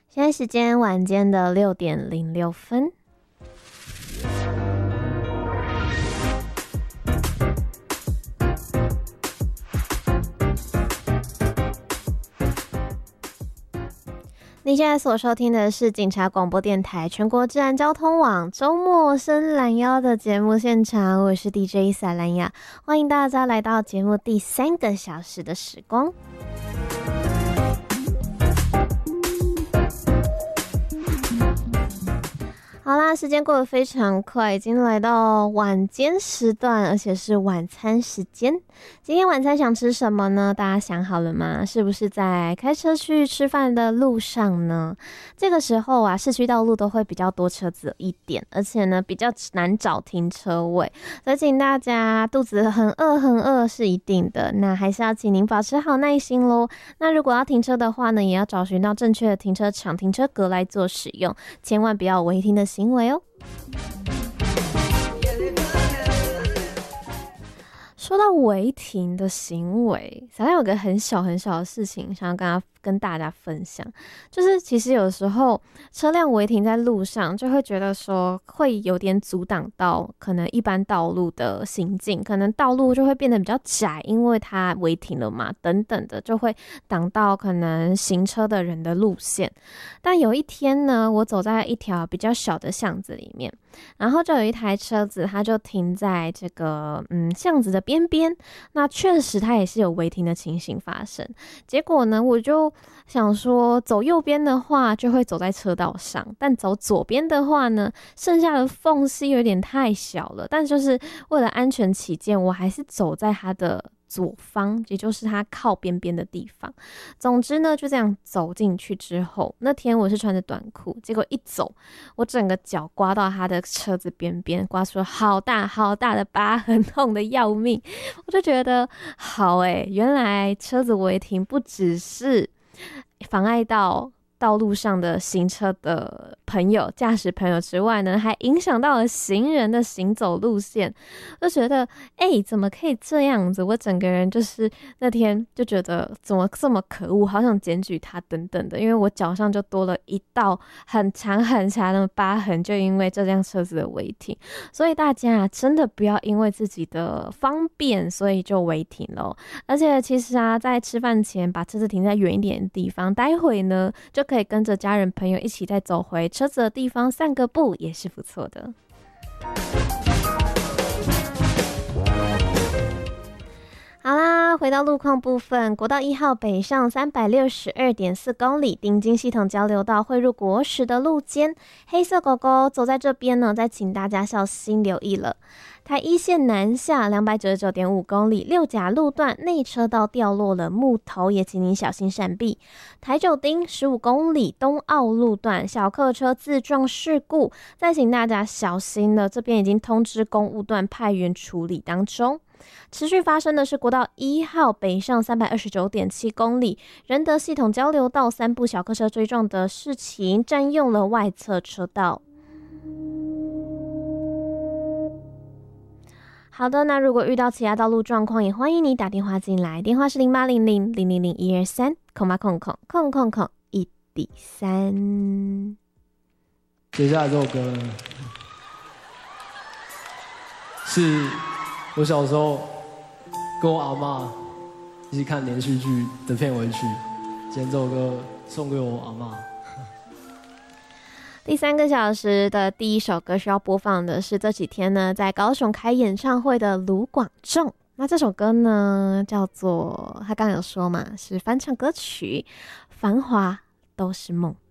现在时间晚间的6:06。你现在所收听的是警察广播电台全国治安交通网周末深蓝腰的节目现场，我是 DJ 萨兰雅，欢迎大家来到节目第3个小时的时光。好啦，时间过得非常快，已经来到晚间时段，而且是晚餐时间。今天晚餐想吃什么呢？大家想好了吗？是不是在开车去吃饭的路上呢？这个时候啊，市区道路都会比较多车子一点，而且呢比较难找停车位，所以请大家肚子很饿是一定的，那还是要请您保持好耐心咯。那如果要停车的话呢，也要找寻到正确的停车场、停车格来做使用，千万不要违停的行为哦。说到违停的行为，小亮有个很小的事情想要跟大家分享，就是其实有时候车辆违停在路上，就会觉得说会有点阻挡到可能一般道路的行进，可能道路就会变得比较窄，因为它违停了嘛，等等的，就会挡到可能行车的人的路线。但有一天呢，我走在一条比较小的巷子里面，然后就有一台车子，它就停在这个巷子的边边，那确实它也是有违停的情形发生。结果呢，我就想说走右边的话就会走在车道上，但走左边的话呢，剩下的缝隙有点太小了，但就是为了安全起见，我还是走在它的左方，也就是它靠边边的地方。总之呢，就这样走进去之后，那天我是穿着短裤，结果一走，我整个脚刮到他的车子边边，刮出了好大的疤痕，痛得要命。我就觉得好原来车子违停不只是妨碍到道路上的行车的朋友、驾驶朋友之外呢，还影响到了行人的行走路线。就觉得怎么可以这样子？我整个人就是那天就觉得怎么这么可恶，好想检举他等等的，因为我脚上就多了一道很长的疤痕，就因为这辆车子的违停。所以大家真的不要因为自己的方便所以就违停了。而且其实在吃饭前把车子停在远一点的地方，待会呢就可以跟着家人朋友一起再走回车子的地方散个步，也是不错的。好啦，回到路况部分，国道1号北上362.4公里，丁金系统交流道汇入国十的路肩，黑色狗狗走在这边呢，再请大家小心留意了。台一线南下299.5公里，六甲路段内车道掉落了木头，也请您小心闪避。台九丁15公里东澳路段小客车自撞事故，再请大家小心了，这边已经通知公务段派员处理当中。持续发生的是国道1号北上329.7公里，仁德系统交流道3部小客车追撞的事情，占用了外侧车道。好的，那如果遇到其他道路状况，也欢迎你打电话进来，电话是0800-000-123 08000-1D3。 接下来这首歌呢，是我小时候跟我阿嬷一起看连续剧的片尾曲，今天这首歌送给我阿嬷。 第3个小时的第一首歌需要播放的是这几天呢在高雄开演唱会的卢广仲。那这首歌呢叫做，他刚刚有说嘛，是翻唱歌曲《繁华都是梦》。